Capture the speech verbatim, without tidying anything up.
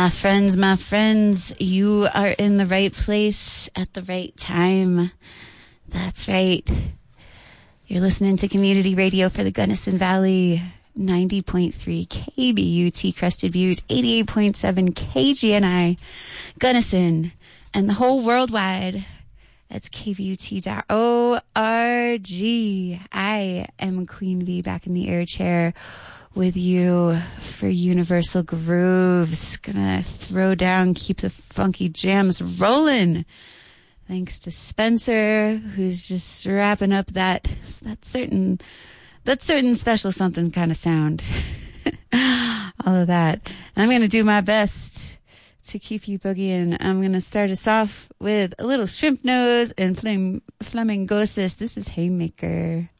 My friends, my friends, you are in the right place at the right time. That's right. You're listening to Community Radio for the Gunnison Valley, ninety point three K B U T Crested Butte, eighty-eight point seven K G N I Gunnison, and the whole worldwide. That's K B U T dot org. I am Queen V back in the air chair with you for Universal Grooves. Gonna throw down, keep the funky jams rolling. Thanks to Spencer, who's just wrapping up that that certain that certain special something kind of sound. All of that. And I'm gonna do my best to keep you boogieing. I'm gonna start us off with a little Shrimp Nose and Flam- Flamingosis. This is Haymaker.